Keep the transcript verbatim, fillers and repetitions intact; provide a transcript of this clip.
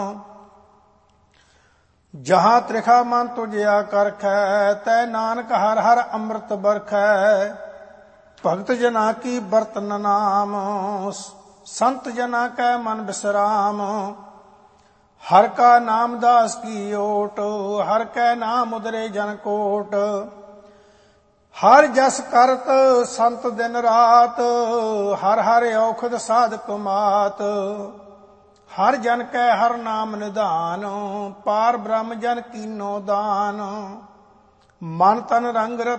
जहाँ त्रिखा मन तुझिया करखै, तै नानक हर हर अमृत बरखै। भगत जना की बरतन नाम, संत जना कै मन विश्राम। हर का नाम दास की ओट, हर कै नाम उदरे जन कोट। हर जस करत संत दिन रात, हर हर औखद साधक मात। हर जन कै हर नाम निधान, पार ब्रह्म जन कीनो दान। मन तन रंग रत